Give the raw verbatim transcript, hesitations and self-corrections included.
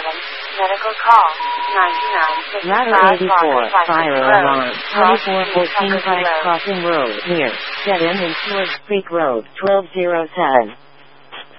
seven. Medical call. ninety-nine fifty-five Ladder eighty-four, Walker fire Road, alarm, twenty-four fourteen Tuckerton Pike Road. Crossing Road, near, Dead End and Seward Creek Road, twelve oh seven.